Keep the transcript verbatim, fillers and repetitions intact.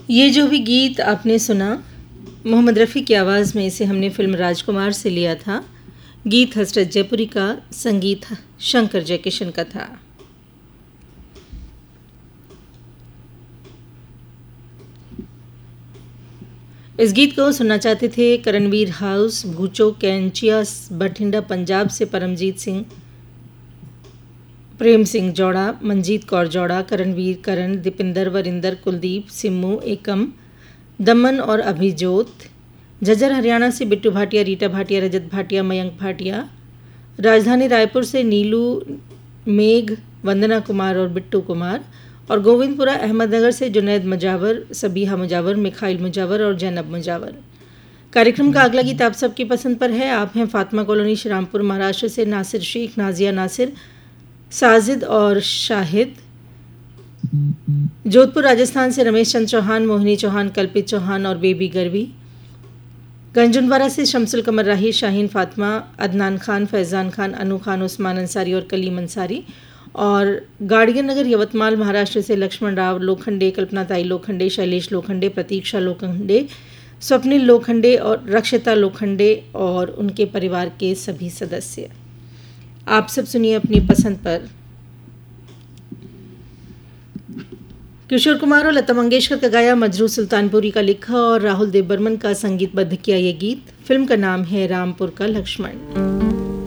ये जो भी गीत आपने सुना, मोहम्मद रफ़ी की आवाज़ में इसे हमने फ़िल्म राजकुमार से लिया था। गीत हसरत जयपुरी का, संगीत शंकर जयकिशन का था। इस गीत को सुनना चाहते थे करणवीर हाउस, भूचो, कैंचिया, बठिंडा पंजाब से परमजीत सिंह, प्रेम सिंह जौड़ा, मंजीत कौर जौड़ा, करणवीर, करण, दीपिंदर, वरिंदर, कुलदीप, सिम्मू, एकम, दमन और अभिजोत। झज्जर हरियाणा से बिट्टू भाटिया, रीटा भाटिया, रजत भाटिया, मयंक भाटिया। राजधानी रायपुर से नीलू, मेघ, वंदना कुमार और बिट्टू कुमार। और गोविंदपुरा अहमदनगर से जुनैद मुजावर, सबीहा मुजावर, मिखाइल मुजावर और जैनब मुजावर। कार्यक्रम का अगला गीत आप सबकी पसंद पर है। आप हैं फातिमा कॉलोनी, श्रीरामपुर, महाराष्ट्र से नासिर शेख, नाजिया नासिर, साजिद और शाहिद। जोधपुर राजस्थान से रमेश चंद्र चौहान, मोहिनी चौहान, कल्पित चौहान और बेबी गरवी। गंजुनवारा से शमसुल कमर राही, शाहीन फातिमा, अदनान खान, फैज़ान खान, अनु खान, उस्मान अंसारी और कलीम अंसारी। और गाड़ियन नगर यवतमाल महाराष्ट्र से लक्ष्मण राव लोखंडे, कल्पना ताई लोखंडे, शैलेश लोखंडे, प्रतीक्षा लोखंडे, स्वप्निल लोखंडे और रक्षिता लोखंडे और उनके परिवार के सभी सदस्य। आप सब सुनिए अपनी पसंद पर किशोर कुमार और लता मंगेशकर का गाया, मजरू सुल्तानपुरी का लिखा और राहुल देव बर्मन का संगीतबद्ध किया ये गीत। फिल्म का नाम है रामपुर का लक्ष्मण।